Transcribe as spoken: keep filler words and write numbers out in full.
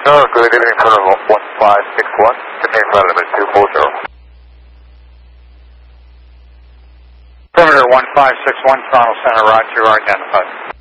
Tower, good evening, Perimeter one five six one, contain flight limit two four zero. Perimeter one five six one, Toronto Center, Roger, you are identified.